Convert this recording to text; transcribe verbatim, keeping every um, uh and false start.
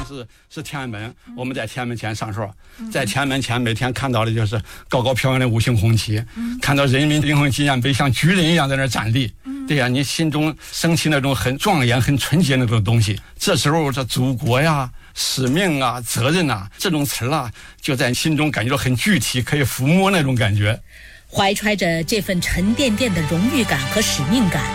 是是天安门，我们在天安门前上哨，在天安门前每天看到的就是高高飘扬的五星红旗，看到人民英雄纪念碑像巨人一样在那站立，对呀，你心中升起那种很庄严、很纯洁的那种东西。这时候，这祖国呀、使命啊、责任啊，这种词啊，就在心中感觉到很具体，可以抚摸那种感觉。 怀揣着这份沉甸甸的荣誉感和使命感，